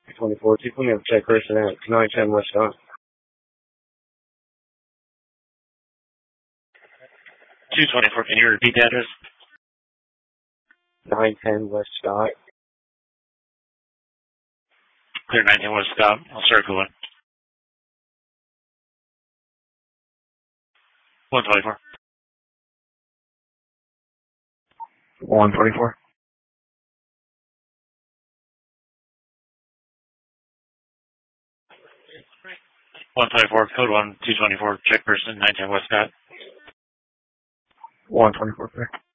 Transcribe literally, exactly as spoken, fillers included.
twenty-four, two twenty, check person at nine ten West Scott. two twenty-four, can you repeat the address? nine ten West Scott. Clear nine ten West Scott. I'll circle it. one twenty-four. one twenty-four. one twenty-four, code one, two twenty-four, check person, nine ten West Scott. one twenty-four, clear.